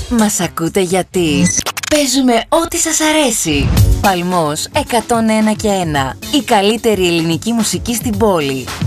Μας ακούτε γιατί παίζουμε ό,τι σας αρέσει. Παλμός 101 και 1. Η καλύτερη ελληνική μουσική στην πόλη.